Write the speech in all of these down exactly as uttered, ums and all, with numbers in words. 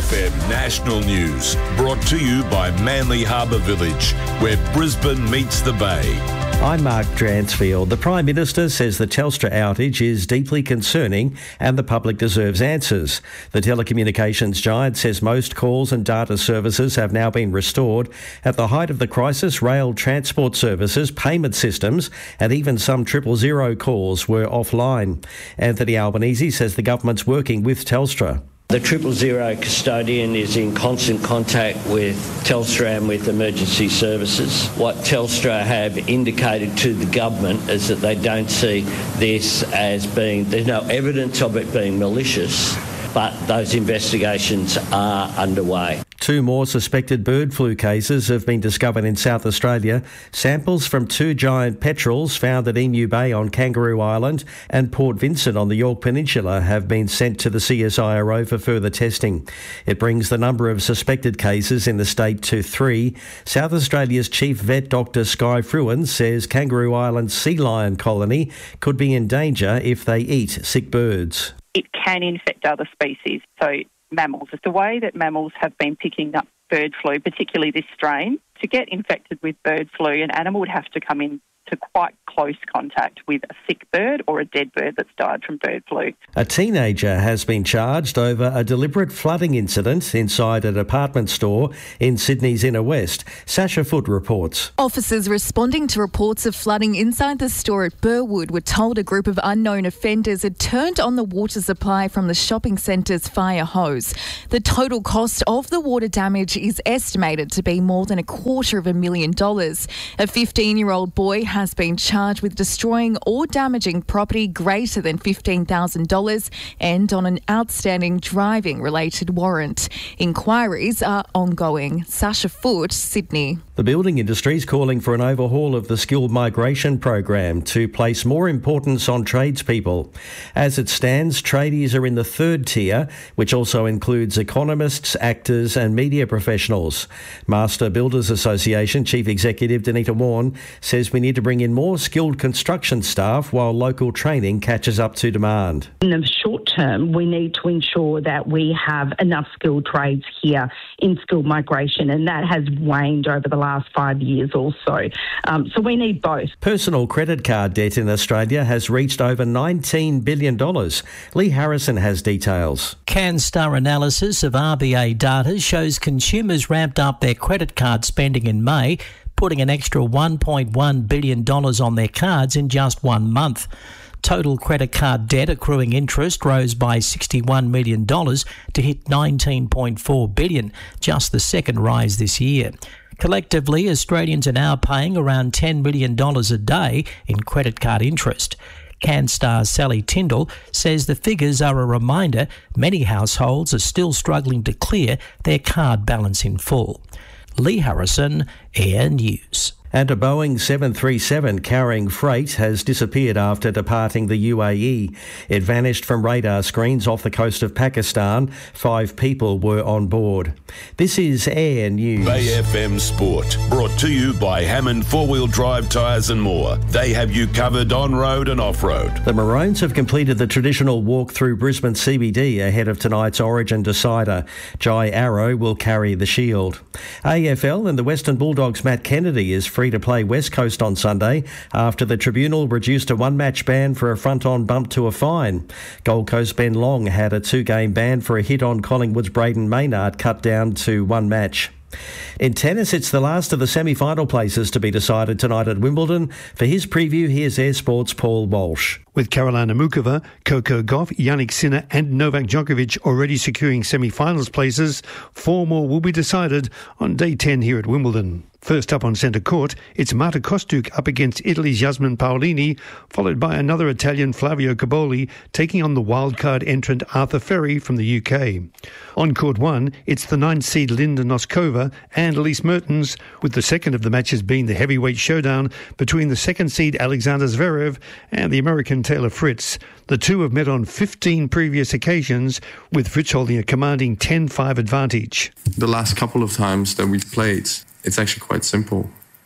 F M National News, brought to you by Manly Harbour Village, where Brisbane meets the Bay. I'm Mark Dransfield. The Prime Minister says the Telstra outage is deeply concerning and the public deserves answers. The telecommunications giant says most calls and data services have now been restored. At the height of the crisis, rail transport services, payment systems and even some triple zero calls were offline. Anthony Albanese says the government's working with Telstra. The triple zero custodian is in constant contact with Telstra and with emergency services. What Telstra have indicated to the government is that they don't see this as being, there's no evidence of it being malicious, but those investigations are underway. Two more suspected bird flu cases have been discovered in South Australia. Samples from two giant petrels found at Emu Bay on Kangaroo Island and Port Vincent on the Yorke Peninsula have been sent to the C S I R O for further testing. It brings the number of suspected cases in the state to three. South Australia's chief vet, Doctor Sky Fruin, says Kangaroo Island's sea lion colony could be in danger if they eat sick birds. It can infect other species, so mammals. The way that mammals have been picking up bird flu, particularly this strain, to get infected with bird flu, an animal would have to come in to quite close contact with a sick bird or a dead bird that's died from bird flu. A teenager has been charged over a deliberate flooding incident inside a department store in Sydney's inner west. Sasha Foote reports. Officers responding to reports of flooding inside the store at Burwood were told a group of unknown offenders had turned on the water supply from the shopping centre's fire hose. The total cost of the water damage is estimated to be more than a quarter of a million dollars. A fifteen-year-old boy has been charged with destroying or damaging property greater than fifteen thousand dollars and on an outstanding driving-related warrant. Inquiries are ongoing. Sasha Foote, Sydney. The building industry is calling for an overhaul of the skilled migration program to place more importance on tradespeople. As it stands, tradies are in the third tier, which also includes economists, actors and media professionals. Master Builders Association Chief Executive Danita Warren says we need to bring in more skilled construction staff while local training catches up to demand. In the short term, we need to ensure that we have enough skilled trades here in skilled migration, and that has waned over the last five years or so. Um, so we need both. Personal credit card debt in Australia has reached over nineteen billion dollars. Lee Harrison has details. CanStar analysis of R B A data shows consumers ramped up their credit card spending in May, putting an extra one point one billion dollars on their cards in just one month. Total credit card debt accruing interest rose by sixty-one million dollars to hit nineteen point four billion dollars, just the second rise this year. Collectively, Australians are now paying around ten million dollars a day in credit card interest. CanStar's Sally Tyndall says the figures are a reminder many households are still struggling to clear their card balance in full. Lee Harrison, Air News. And a Boeing seven thirty-seven carrying freight has disappeared after departing the U A E. It vanished from radar screens off the coast of Pakistan. Five people were on board. This is Air News. Bay F M Sport, brought to you by Hammond Four-Wheel Drive Tyres and More. They have you covered on-road and off-road. The Maroons have completed the traditional walk through Brisbane C B D ahead of tonight's Origin decider. Jai Arrow will carry the shield. A F L and the Western Bulldogs' Matt Kennedy is free to play West Coast on Sunday after the Tribunal reduced a one-match ban for a front-on bump to a fine. Gold Coast Ben Long had a two-game ban for a hit on Collingwood's Braden Maynard cut down to one match. In tennis, it's the last of the semi-final places to be decided tonight at Wimbledon. For his preview, here's Air Sports' Paul Walsh. With Karolina Mukova, Coco Gauff, Yannick Sinner and Novak Djokovic already securing semi-finals places, four more will be decided on day ten here at Wimbledon. First up on centre court, it's Marta Kostyuk up against Italy's Jasmine Paolini, followed by another Italian, Flavio Caboli, taking on the wildcard entrant Arthur Ferry from the U K. On court one, it's the ninth seed Linda Noskova and Elise Mertens, with the second of the matches being the heavyweight showdown between the second seed Alexander Zverev and the American Taylor Fritz. The two have met on fifteen previous occasions, with Fritz holding a commanding ten five advantage. The last couple of times that we've played, it's actually quite simple.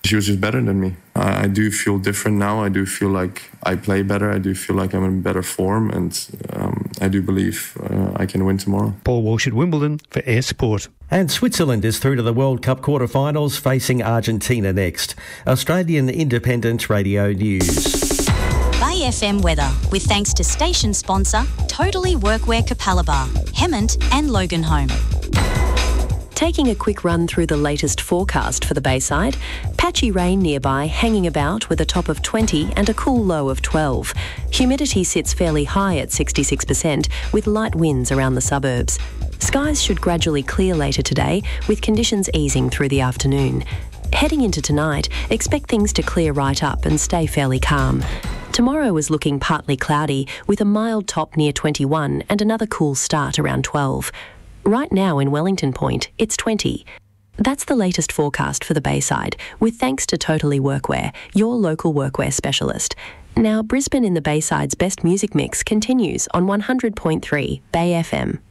She was just better than me. I, I do feel different now. I do feel like I play better. I do feel like I'm in better form, and um, I do believe uh, I can win tomorrow. Paul Walsh at Wimbledon for Air Sport. And Switzerland is through to the World Cup quarterfinals, facing Argentina next. Australian Independent Radio News. Bay F M weather, with thanks to station sponsor Totally Workwear Capalaba, Hemmant and Loganholme. Taking a quick run through the latest forecast for the Bayside, patchy rain nearby hanging about with a top of twenty and a cool low of twelve. Humidity sits fairly high at sixty-six percent with light winds around the suburbs. Skies should gradually clear later today with conditions easing through the afternoon. Heading into tonight, expect things to clear right up and stay fairly calm. Tomorrow is looking partly cloudy with a mild top near twenty-one and another cool start around twelve. Right now in Wellington Point, it's twenty. That's the latest forecast for the Bayside, with thanks to Totally Workwear, your local workwear specialist. Now, Brisbane in the Bayside's best music mix continues on one hundred point three Bay F M.